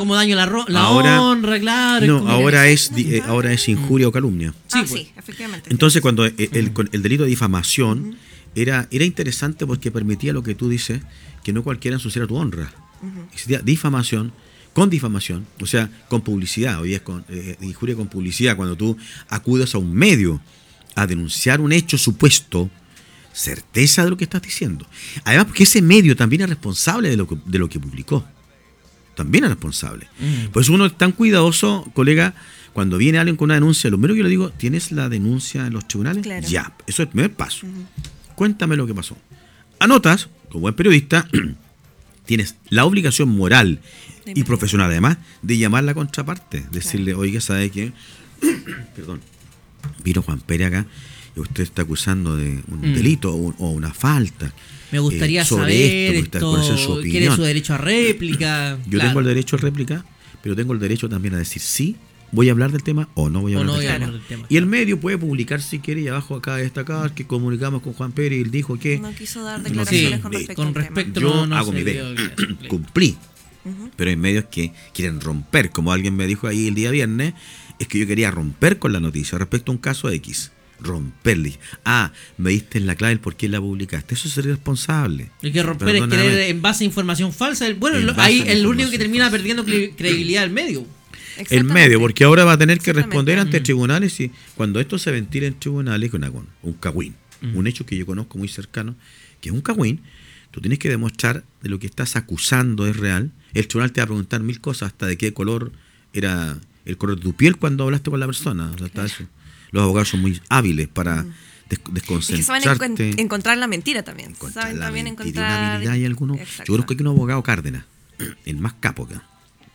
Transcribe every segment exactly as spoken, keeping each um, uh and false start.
como daño la, ro- la ahora, honra, claro. No, es como ahora que- es, di- eh, ahora es injuria o calumnia. Sí, ah, pues. sí, efectivamente. Entonces, cuando el, el, el delito de difamación uh-huh. era, era interesante porque permitía lo que tú dices, que no cualquiera ensuciara tu honra. Uh-huh. Existía difamación con difamación, o sea, con publicidad. Hoy es con, eh, injuria con publicidad, cuando tú acudes a un medio a denunciar un hecho supuesto, certeza de lo que estás diciendo. Además, porque ese medio también es responsable de lo que, de lo que publicó. También es responsable. Uh-huh. Pues uno es tan cuidadoso, colega, cuando viene alguien con una denuncia, lo primero que yo le digo, ¿tienes la denuncia en los tribunales? Claro. Ya, eso es el primer paso. Uh-huh. Cuéntame lo que pasó. Anotas, como buen periodista, tienes la obligación moral de y profesional, además, de llamar a la contraparte. Decirle, claro. Oiga, ¿sabe qué? Perdón. Vino Juan Pérez acá y usted está acusando de un mm. delito o, un, o una falta. Me gustaría eh, sobre saber esto, esto, conocer su opinión. quiere su derecho a réplica. Yo claro. tengo el derecho a réplica, pero tengo el derecho también a decir sí, voy a hablar del tema o no voy a hablar, no del, voy a tema. hablar del tema. Y el medio puede publicar si quiere y abajo acá destacar que comunicamos con Juan Pérez y él dijo que no quiso dar declaraciones sí, con respecto, con al respecto tema. Yo no, no hago mi deber, cumplí. Uh-huh. Pero hay medios que quieren romper, como alguien me dijo ahí el día viernes, es que yo quería romper con la noticia respecto a un caso X. Romperle. Ah, me diste la clave del por qué la publicaste. Eso es ser irresponsable. El que romper es creer en base a información falsa. Bueno, lo, ahí el único que termina falsa. perdiendo credibilidad el medio. El medio, porque ahora va a tener que responder ante mm. tribunales y cuando esto se ventile en tribunales con un cagüín. Mm. Un hecho que yo conozco muy cercano, que es un cagüín. Tú tienes que demostrar de lo que estás acusando es real. El tribunal te va a preguntar mil cosas, hasta de qué color era el color de tu piel cuando hablaste con la persona. O sea, hasta eso. Los abogados son muy hábiles para des- desconcentrarte. Es que saben encu- encontrar la mentira también. Encontrar saben la también mentira, encontrar... una habilidad y alguno. Yo creo que hay un abogado Cárdenas, el más capo acá,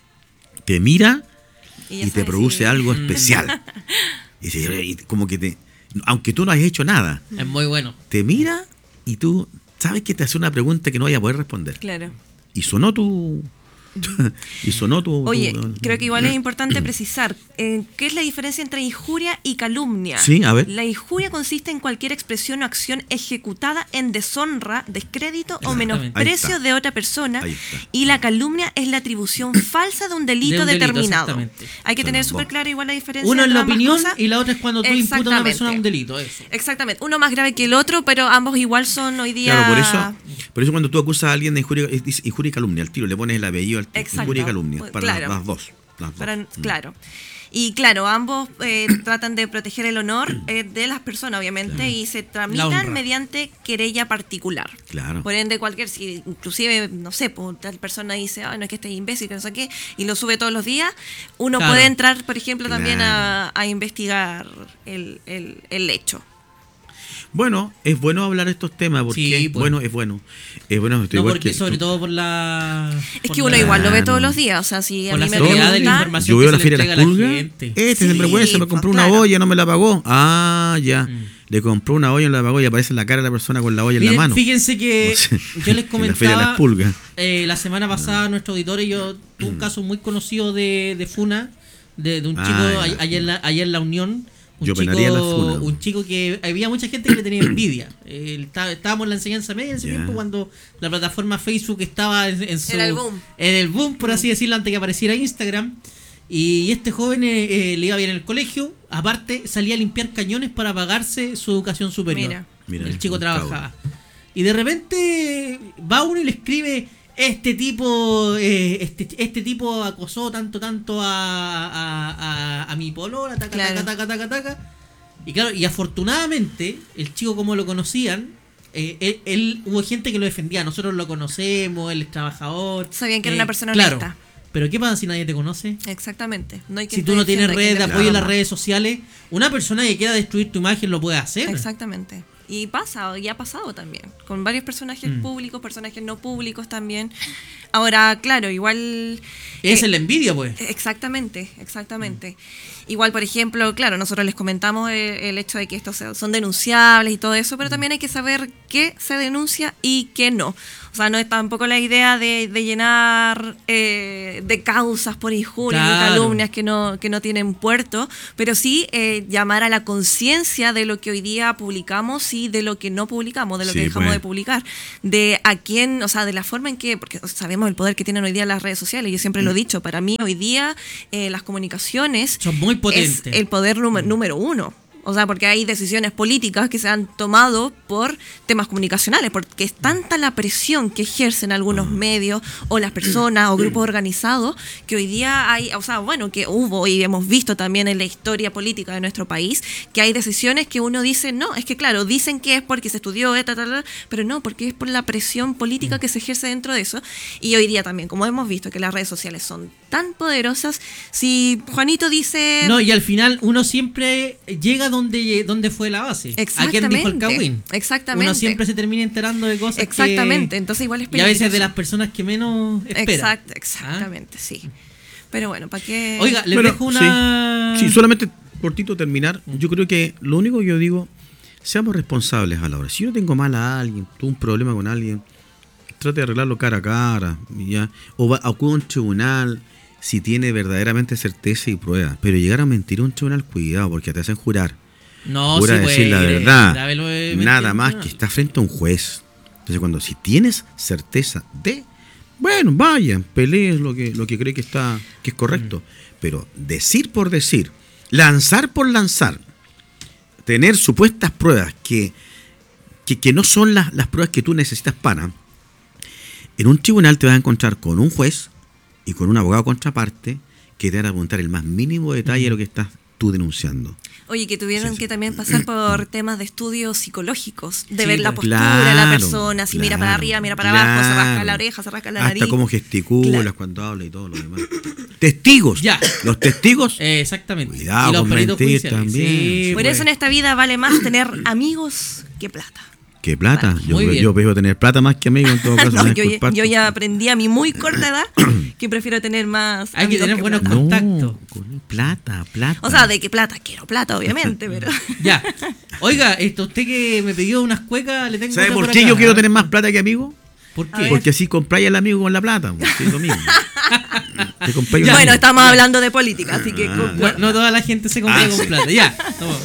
te mira y, y te produce decir. algo especial. y, se, y como que te, aunque tú no hayas hecho nada, es muy bueno. Te mira y tú sabes que te hace una pregunta que no vaya a poder responder. Claro. Y sonó tu... y sonó tu, Oye, tu, creo que igual es importante precisar eh, ¿qué es la diferencia entre injuria y calumnia? Sí, a ver. La injuria consiste en cualquier expresión o acción ejecutada en deshonra, descrédito o menosprecio de otra persona, y la calumnia es la atribución falsa de un delito, de un delito determinado. Hay que tener súper claro igual la diferencia. Uno es la opinión cosas. Y la otra es cuando tú imputas a una persona un delito. Eso. Exactamente. Uno más grave que el otro, pero ambos igual son hoy día... Claro, por eso, por eso cuando tú acusas a alguien de injuria, injuria y calumnia, al tiro le pones el apellido al Exacto. injuria y calumnia, para claro. las dos. Las dos. Para, mm. Claro. Y claro, ambos eh, tratan de proteger el honor eh, de las personas, obviamente, claro. y se tramitan mediante querella particular. Claro. Por ende, cualquier, si inclusive, no sé, pues, tal persona dice, ay, no es que esté imbécil, que no sé qué, y lo sube todos los días, uno claro. puede entrar, por ejemplo, claro. también a, a investigar el, el, el hecho. Bueno, es bueno hablar estos temas porque sí, pues. bueno, es bueno. Es bueno, estoy no, igual porque que sobre tú. todo por la... Es por que uno la, igual lo ve todos no. los días, o sea, si por a mí la me seriedad de la preguntan... información Yo que veo la se fiera le de entrega las a la pulgas, gente. este sí, sinvergüenza me compró pues, una claro. olla, no me la pagó. Ah, ya. Mm. Le compró una olla y no la pagó y aparece en la cara de la persona con la olla Miren, en la mano. Fíjense que o sea, yo les comentaba la, las pulgas. Eh, la semana pasada ah. nuestro auditor y yo tuvo un caso muy conocido de, de Funa, de, de un chico ah, allá, en la, allá en la Unión. Un Yo chico, penaría la funa. Un chico que había mucha gente que le tenía envidia. Eh, está, estábamos en la enseñanza media en ese yeah. tiempo cuando la plataforma Facebook estaba en, en, su, en el boom. En el boom, por así decirlo, antes que apareciera Instagram. Y este joven eh, eh, le iba bien en el colegio. Aparte, salía a limpiar cañones para pagarse su educación superior. Mira. Mira, el chico trabajaba. Y de repente va uno y le escribe... Este tipo eh, este, este tipo acosó tanto, tanto a, a, a, a mi polola, taca, claro. taca, taca, taca, taca. Y claro, y afortunadamente, el chico como lo conocían, eh, él, él hubo gente que lo defendía. Nosotros lo conocemos, él es trabajador. Sabían que eh, era una persona claro, honesta. Pero ¿qué pasa si nadie te conoce? Exactamente. No hay que si tú no tienes redes de apoyo nada. en las redes sociales, una persona que quiera destruir tu imagen lo puede hacer. Exactamente. Y pasa, y ha pasado también, con varios personajes mm. públicos, personajes no públicos también. Ahora, claro, igual... Es eh, la envidia, pues. Exactamente, exactamente. Mm. Igual, por ejemplo, claro, nosotros les comentamos el, el hecho de que estos son denunciables y todo eso, pero mm. también hay que saber qué se denuncia y qué no. O sea, no es tampoco la idea de, de llenar eh, de causas por injurias claro. y calumnias que no, que no tienen puerto, pero sí eh, llamar a la conciencia de lo que hoy día publicamos y de lo que no publicamos, de lo sí, que dejamos pues. de publicar, de a quién, o sea, de la forma en que, porque sabemos el poder que tienen hoy día las redes sociales, yo siempre mm. lo he dicho, para mí hoy día eh, las comunicaciones son muy potentes. Es el poder número, mm. número uno. O sea, porque hay decisiones políticas que se han tomado por temas comunicacionales, porque es tanta la presión que ejercen algunos medios o las personas o grupos organizados que hoy día hay, o sea, bueno, que hubo y hemos visto también en la historia política de nuestro país que hay decisiones que uno dice, no, es que claro, dicen que es porque se estudió, tal, tal, tal, pero no, porque es por la presión política que se ejerce dentro de eso. Y hoy día también, como hemos visto que las redes sociales son tan poderosas, si Juanito dice... No, y al final uno siempre llega donde, donde fue la base. Exactamente. ¿A quién dijo el Cagüín? Exactamente. Uno siempre se termina enterando de cosas Exactamente, que, entonces igual es peligroso. Y a veces de las personas que menos espera. Exact, exactamente, ¿Ah? sí. Pero bueno, ¿para qué...? Oiga, les bueno, dejo una... Sí. sí, solamente cortito terminar. Yo creo que lo único que yo digo, seamos responsables a la hora. Si yo tengo mal a alguien, tuve un problema con alguien, trate de arreglarlo cara a cara, ¿ya? O va, acude a un tribunal si tiene verdaderamente certeza y prueba. Pero llegar a mentir a un tribunal, cuidado, porque te hacen jurar. No, Jura sí, decir güey, la verdad. de Nada más que está frente a un juez. Entonces, cuando si tienes certeza de, bueno, vayan, peleen lo que, lo que cree que está, que es correcto. Mm. Pero decir por decir, lanzar por lanzar, tener supuestas pruebas que, que, que no son las, las pruebas que tú necesitas para. En un tribunal te vas a encontrar con un juez y con un abogado contraparte que te van a preguntar el más mínimo detalle de lo que estás tú denunciando. Oye, que tuvieron sí, sí. que también pasar por temas de estudios psicológicos, de sí, ver la postura claro, de la persona, si claro, mira para arriba, mira para claro. abajo, se rasca la oreja, se rasca la nariz. Hasta cómo gesticulas claro. cuando habla y todo lo demás. Testigos. Ya. Los testigos. Eh, exactamente. Cuidado, y los con mentir también. Sí, por pues. eso en esta vida vale más tener amigos que plata. ¿Qué plata? Vale. Yo, yo prefiero tener plata más que amigos en todo caso. no, yo, ya, yo ya aprendí a mi muy corta edad que prefiero tener más Hay que tener que buenos plata. contactos. No, con plata, plata. O sea, de qué plata, quiero plata, obviamente, pero... Ya. Oiga, esto usted que me pidió unas cuecas, le tengo ¿Sabe por por qué acá? yo quiero tener más plata que amigo? ¿Por qué? Porque así compráis al amigo con la plata. Es lo mismo. Bueno, estamos ya. hablando de política, así que... Ah, no, no toda la gente se compra ah, con sí. plata. Ya. Toma.